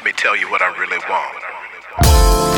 Let me tell you what I really want.